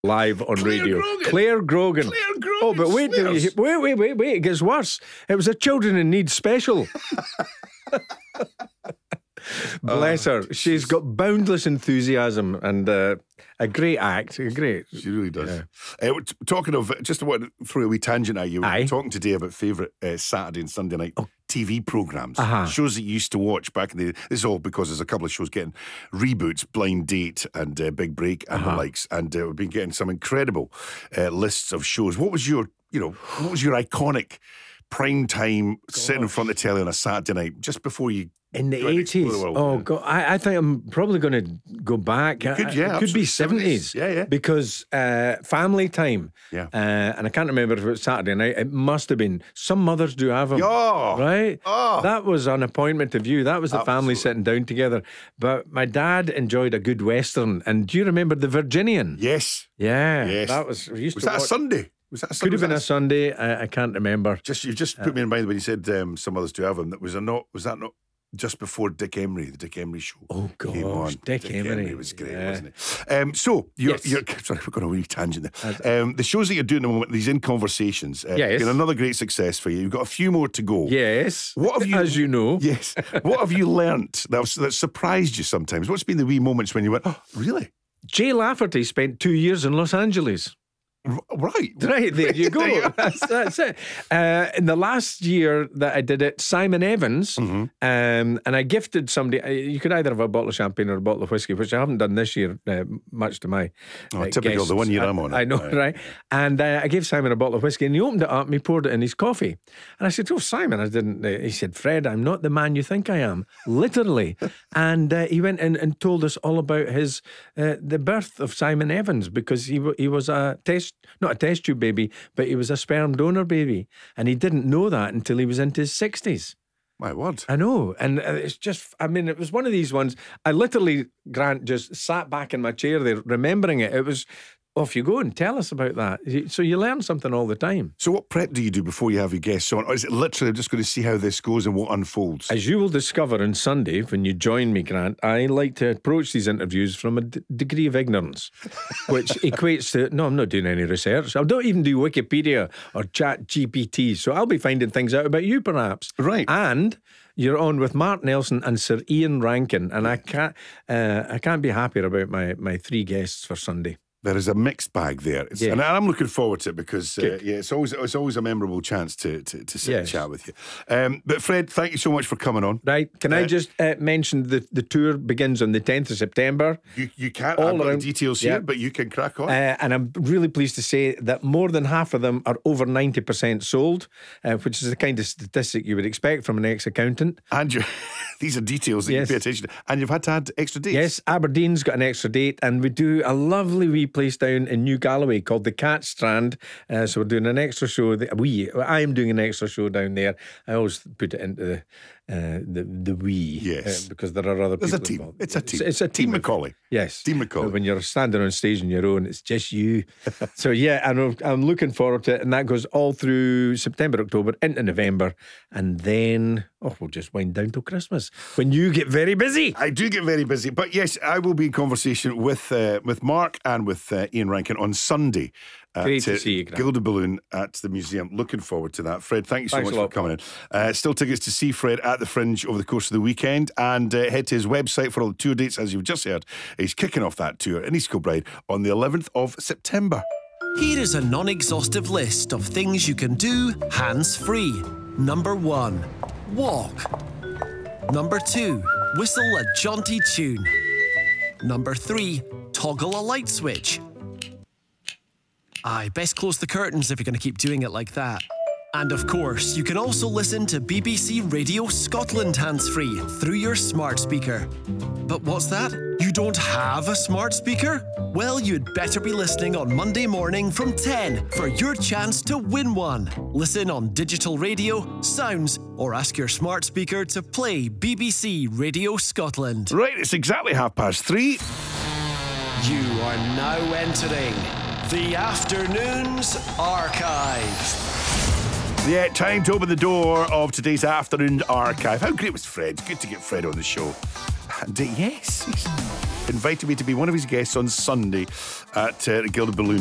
live on radio. Claire Grogan. Oh, but wait till you wait. It gets worse. It was a Children in Need special. Bless her. She's got boundless enthusiasm and a great act. Great. She really does. Yeah. Talking of, just want to throw a wee tangent at you. We're talking today about favourite Saturday and Sunday night TV programmes. Shows that you used to watch back in the day. This is all because there's a couple of shows getting reboots, Blind Date and Big Break and the likes. And we've been getting some incredible lists of shows. What was your iconic prime time sitting in front of the telly on a Saturday night just before you... In the 80s? Oh, God. I think I'm probably going to go back. It could be 70s. Yeah. Because Family Time. Yeah. And I can't remember if it was Saturday night. It must have been. Some mothers do have them. Oh, right? Oh. That was an appointment of you. That was the family sitting down together. But my dad enjoyed a good Western. And do you remember The Virginian? Yes. Yeah. Yes. That was... Was that a Sunday? Could have been a Sunday. I can't remember. You've just put me in mind when you said some others do have them. Was that not just before Dick Emery, the Dick Emery show? Oh, gosh, Dick Emery was great, wasn't it? So, you're sorry, we're going on a wee tangent there. The shows that you're doing at the moment, these In Conversations, been another great success for you. You've got a few more to go. Yes. What have you, as you know. Yes. What have you learnt that surprised you sometimes? What's been the wee moments when you went, oh, really? Jay Lafferty spent 2 years in Los Angeles. Right, there you go. That's it. In the last year that I did it, Simon Evans, and I gifted somebody. You could either have a bottle of champagne or a bottle of whiskey, which I haven't done this year, much to my typical guests. The 1 year I'm on it. I know, right? And I gave Simon a bottle of whiskey, and he opened it up and he poured it in his coffee. And I said, "Oh, Simon," I didn't. He said, "Fred, I'm not the man you think I am," literally. And he went in and told us all about his the birth of Simon Evans, because he was not a test tube baby, but he was a sperm donor baby. And he didn't know that until he was into his 60s. My word. I know. And it's just, it was one of these ones. I literally, Grant, just sat back in my chair there, remembering it. It was, off you go and tell us about that. So you learn something all the time. So what prep do you do before you have your guests on? Or is it literally just going to see how this goes and what unfolds? As you will discover on Sunday, when you join me, Grant, I like to approach these interviews from a degree of ignorance, which equates to, no, I'm not doing any research. I don't even do Wikipedia or Chat GPT. So I'll be finding things out about you, perhaps. Right. And you're on with Mark Nelson and Sir Ian Rankin. And I can't be happier about my three guests for Sunday. There is a mixed bag there, and I'm looking forward to it because it's always a memorable chance to sit and chat with you. But Fred, thank you so much for coming on. Right, can I just mention the tour begins on the 10th of September. You can't all around the details here, but you can crack on. And I'm really pleased to say that more than half of them are over 90% sold, which is the kind of statistic you would expect from an ex-accountant. And these are details that you pay attention to. And you've had to add extra dates. Yes, Aberdeen's got an extra date, and we do a lovely wee place down in New Galloway called the Cat Strand. So we're doing an extra show. I am doing an extra show down there. I always put it into the we, because there are other people involved. It's a team. It's a team Macaulay. Yes, Team Macaulay. When you're standing on stage on your own, it's just you. So I'm looking forward to it, and that goes all through September, October, into November, and then we'll just wind down till Christmas when you get very busy. I do get very busy, but yes, I will be in conversation with Mark and with Ian Rankin on Sunday. Great to see you, Grant. Gilded Balloon at the museum. Looking forward to that. Fred, thank you so much for coming in. Still tickets to see Fred at the Fringe over the course of the weekend, and head to his website for all the tour dates. As you've just heard, he's kicking off that tour in East Kilbride on the 11th of September. Here is a non-exhaustive list of things you can do hands-free. Number 1, walk. Number 2, whistle a jaunty tune. Number 3, toggle a light switch. Aye, best close the curtains if you're going to keep doing it like that. And of course, you can also listen to BBC Radio Scotland hands-free through your smart speaker. But what's that? You don't have a smart speaker? Well, you'd better be listening on Monday morning from 10 for your chance to win one. Listen on digital radio, sounds, or ask your smart speaker to play BBC Radio Scotland. Right, it's exactly 3:30. You are now entering the Afternoons Archive. Yeah, time to open the door of today's Afternoon Archive. How great was Fred? Good to get Fred on the show. And yes. invited me to be one of his guests on Sunday at the Gilded Balloon